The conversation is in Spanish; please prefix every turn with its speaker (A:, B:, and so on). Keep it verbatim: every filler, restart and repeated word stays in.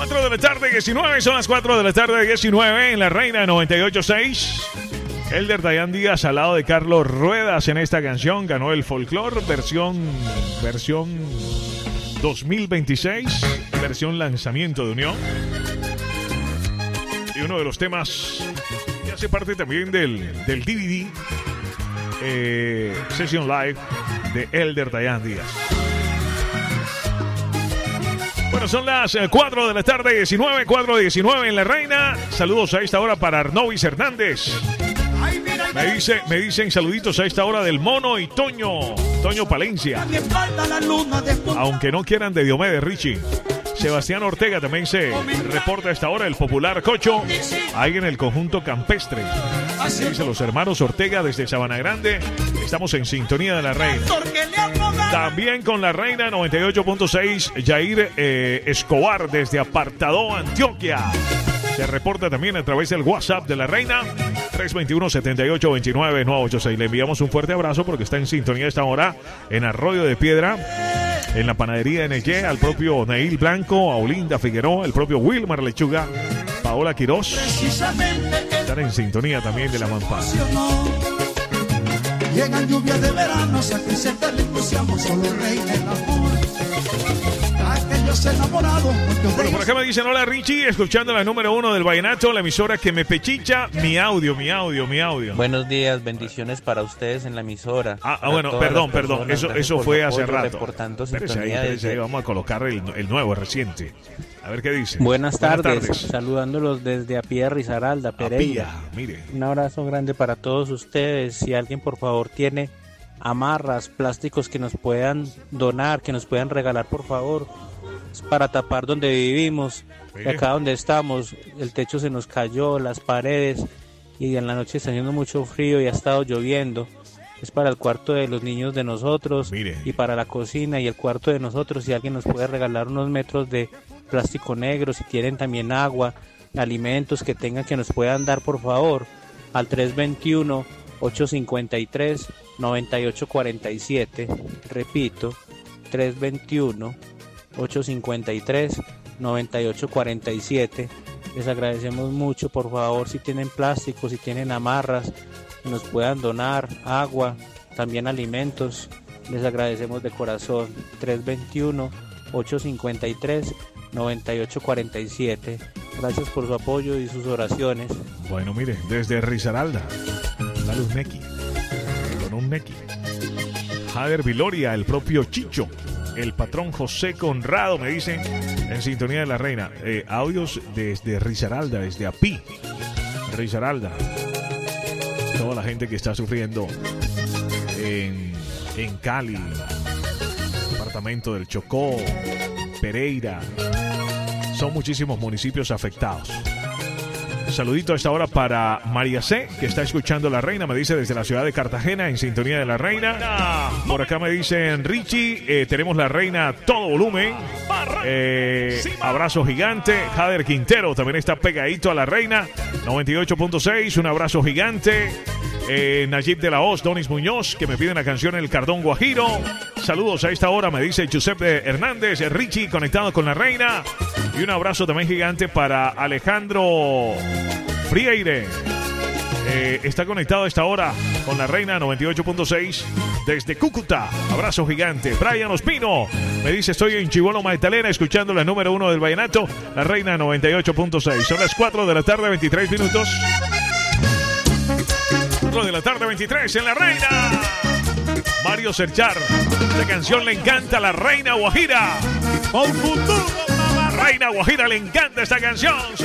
A: cuatro de la tarde, diecinueve. Son las cuatro de la tarde, diecinueve en la Reina noventa y ocho punto seis. Elder Dayan Díaz al lado de Carlos Ruedas en esta canción. Ganó el Folklore, versión, versión dos mil veintiséis, versión lanzamiento de Unión. Y uno de los temas que hace parte también del, del D V D eh, Session Live de Elder Dayan Díaz. Bueno, son las cuatro de la tarde, diecinueve, cuatro diecinueve en La Reina. Saludos a esta hora para Arnovis Hernández. Me, dice, me dicen saluditos a esta hora del Mono y Toño, Toño Palencia. Aunque no quieran de Diomedes Richie. Sebastián Ortega también se reporta a esta hora, el popular Cocho, ahí en el conjunto campestre. Dice los hermanos Ortega desde Sabana Grande. Estamos en sintonía de La Reina. También con La Reina noventa y ocho punto seis, Jair eh, Escobar desde Apartadó, Antioquia. Se reporta también a través del WhatsApp de La Reina, tres dos uno, siete ocho dos nueve, nueve ocho seis. Le enviamos un fuerte abrazo porque está en sintonía a esta hora en Arroyo de Piedra, en la panadería N Y, al propio Neil Blanco, a Olinda Figueroa, el propio Wilmar Lechuga, Paola Quirós. Están en sintonía también de La Manzana.
B: Llegan lluvias de verano, se acrecenta el entusiasmo, solo reina el amor. Aquellos enamorados.
A: Bueno, por acá me dicen, hola Richie, escuchando la número uno del vallenato, la emisora que me pechicha, mi audio, mi audio, mi audio.
C: Buenos días, bendiciones para ustedes en la emisora.
A: Ah, ah bueno, perdón, perdón, eso, eso fue hace rato. Espérese ahí, espérese ahí, vamos a colocar el, el nuevo, reciente. A ver qué dice.
C: Buenas tardes, Buenas tardes. Saludándolos desde Apía Risaralda, Pereira.
A: Apía, mire.
C: Un abrazo grande para todos ustedes. Si alguien por favor tiene amarras, plásticos que nos puedan donar, que nos puedan regalar por favor, es para tapar donde vivimos, de acá donde estamos, el techo se nos cayó, las paredes, y en la noche está haciendo mucho frío y ha estado lloviendo. Es para el cuarto de los niños de nosotros, mire, y para la cocina y el cuarto de nosotros. Si alguien nos puede regalar unos metros de plástico negro, si tienen también agua, alimentos que tengan que nos puedan dar por favor, al tres dos uno, ocho cinco tres, nueve ocho cuatro siete. Repito, tres dos uno, ocho cinco tres, nueve ocho cuatro siete. Les agradecemos mucho, por favor, si tienen plástico, si tienen amarras, que nos puedan donar agua, también alimentos. Les agradecemos de corazón. tres dos uno, ocho cinco tres, nueve ocho cuatro siete. Gracias por su apoyo y sus oraciones.
A: Bueno, mire, desde Risaralda, la luz Neki, con un Neki. Jader Viloria, el propio Chicho, el patrón José Conrado, me dicen, en sintonía de La Reina. Eh, audios desde Risaralda, desde Apí, Risaralda. Toda la gente que está sufriendo en, en Cali, departamento del Chocó, Pereira. Son muchísimos municipios afectados. Saludito a esta hora para María C, que está escuchando La Reina, me dice desde la ciudad de Cartagena, en sintonía de La Reina. Por acá me dicen, Richie, eh, tenemos La Reina a todo volumen. Eh, abrazo gigante. Jader Quintero también está pegadito a La Reina, noventa y ocho punto seis. Un abrazo gigante. Eh, Nayib de la Hoz, Donis Muñoz, que me piden la canción El Cardón Guajiro. Saludos a esta hora, me dice Giuseppe Hernández, Richie conectado con La Reina. Y un abrazo también gigante para Alejandro Frieire. Eh, está conectado a esta hora con La Reina noventa y ocho punto seis desde Cúcuta. Abrazo gigante. Brian Ospino me dice, estoy en Chibolo Magdalena escuchando la número uno del vallenato, La Reina noventa y ocho punto seis. Son las cuatro de la tarde, veintitrés minutos. cuatro de la tarde, veintitrés en La Reina. Mario Serchar, la canción le encanta, La Reina Guajira. ¡Al futuro! Reina Guajira le encanta esta canción.